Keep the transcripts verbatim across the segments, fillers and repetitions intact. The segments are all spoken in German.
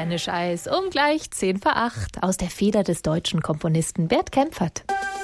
Spanisch-Eis um gleich zehn vor acht aus der Feder des deutschen Komponisten Bert Kempfert.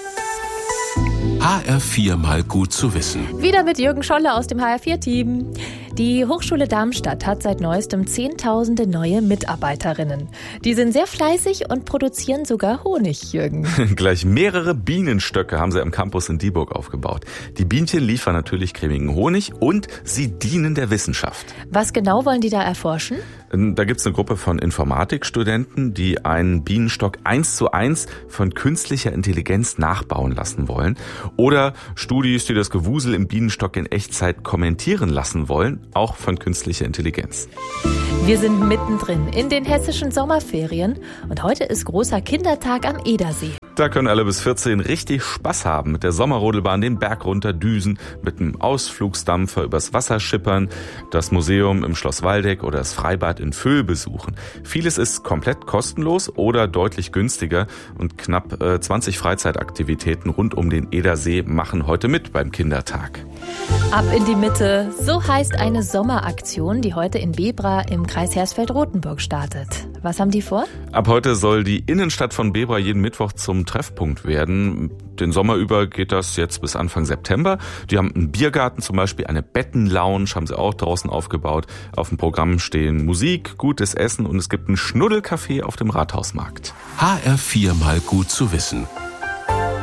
H R vier mal gut zu wissen. Wieder mit Jürgen Scholle aus dem H R vier Team. Die Hochschule Darmstadt hat seit neuestem zehntausende neue Mitarbeiterinnen. Die sind sehr fleißig und produzieren sogar Honig, Jürgen. Gleich mehrere Bienenstöcke haben sie am Campus in Dieburg aufgebaut. Die Bienchen liefern natürlich cremigen Honig und sie dienen der Wissenschaft. Was genau wollen die da erforschen? Da gibt's eine Gruppe von Informatikstudenten, die einen Bienenstock eins zu eins von künstlicher Intelligenz nachbauen lassen wollen. Oder Studis, die das Gewusel im Bienenstock in Echtzeit kommentieren lassen wollen, auch von künstlicher Intelligenz. Wir sind mittendrin in den hessischen Sommerferien und heute ist großer Kindertag am Edersee. Da können alle bis vierzehn richtig Spaß haben, mit der Sommerrodelbahn den Berg runter düsen, mit einem Ausflugsdampfer übers Wasser schippern, das Museum im Schloss Waldeck oder das Freibad in Vöhl besuchen. Vieles ist komplett kostenlos oder deutlich günstiger und knapp äh, zwanzig Freizeitaktivitäten rund um den Edersee machen heute mit beim Kindertag. Ab in die Mitte, so heißt eine Sommeraktion, die heute in Bebra im Kreis Hersfeld-Rotenburg startet. Was haben die vor? Ab heute soll die Innenstadt von Bebra jeden Mittwoch zum Treffpunkt werden. Den Sommer über geht das jetzt bis Anfang September. Die haben einen Biergarten zum Beispiel, eine Bettenlounge haben sie auch draußen aufgebaut. Auf dem Programm stehen Musik, gutes Essen und es gibt ein Schnuddelcafé auf dem Rathausmarkt. H R vier mal gut zu wissen.